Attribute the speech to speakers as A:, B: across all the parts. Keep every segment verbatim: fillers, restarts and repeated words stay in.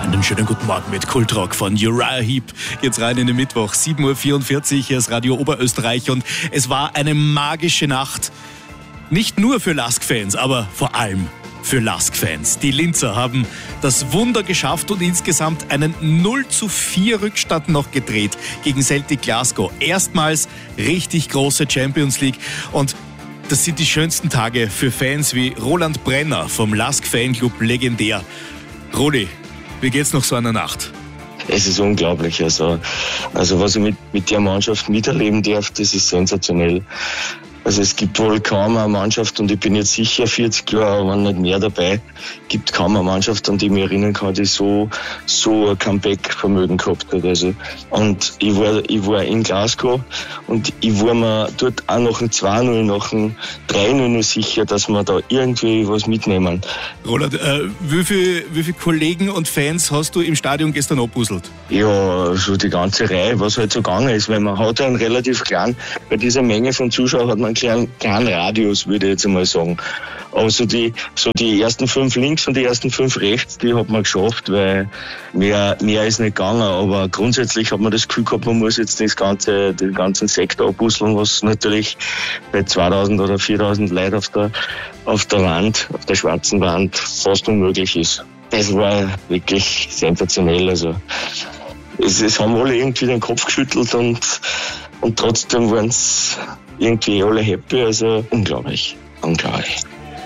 A: Einen schönen guten Morgen mit Kultrock von Uriah Heep. Jetzt rein in den Mittwoch, sieben Uhr vierundvierzig, hier ist Radio Oberösterreich und es war eine magische Nacht. Nicht nur für Lask-Fans, aber vor allem für Lask-Fans. Die Linzer haben das Wunder geschafft und insgesamt einen null zu vier Rückstand noch gedreht gegen Celtic Glasgow. Erstmals richtig große Champions League und das sind die schönsten Tage für Fans wie Roland Brenner vom Lask-Fanclub legendär. Rudi, wie geht's nach so einer Nacht?
B: Es ist unglaublich. Also, also was ich mit, mit der Mannschaft miterleben darf, das ist sensationell. Also es gibt wohl kaum eine Mannschaft, und ich bin jetzt sicher vierzig Jahre, aber nicht mehr dabei, gibt kaum eine Mannschaft, an die ich mich erinnern kann, die so, so ein Comeback-Vermögen gehabt hat. Also, und ich war, ich war in Glasgow und ich war mir dort auch nach dem zwei null, nach dem drei null sicher, dass wir da irgendwie was mitnehmen.
A: Roland, äh, wie viele wie viel Kollegen und Fans hast du im Stadion gestern abpuzzelt?
B: Ja, so die ganze Reihe, was halt so gegangen ist, weil man hat einen relativ kleinen, bei dieser Menge von Zuschauern hat man einen kleinen, kleinen Radius, würde ich jetzt einmal sagen. Aber so die, so die ersten fünf links und die ersten fünf rechts, die hat man geschafft, weil mehr, mehr ist nicht gegangen. Aber grundsätzlich hat man das Gefühl gehabt, man muss jetzt das ganze, den ganzen Sektor abpuzzeln, was natürlich bei zweitausend oder viertausend Leuten auf der, auf der Wand, auf der schwarzen Wand fast unmöglich ist. Das war wirklich sensationell. Also, es, es haben alle irgendwie den Kopf geschüttelt und, und trotzdem waren es irgendwie alle happy. Also, unglaublich, unglaublich.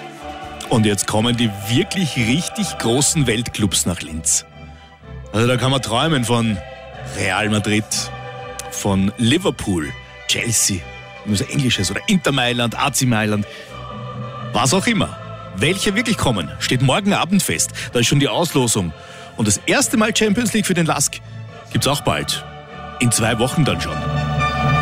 A: Und jetzt kommen die wirklich richtig großen Weltclubs nach Linz. Also da kann man träumen von Real Madrid, von Liverpool, Chelsea, muss Englisches oder Inter Mailand, A C Mailand, was auch immer. Welche wirklich kommen, steht morgen Abend fest. Da ist schon die Auslosung. Und das erste Mal Champions League für den Lask gibt's auch bald. In zwei Wochen dann schon.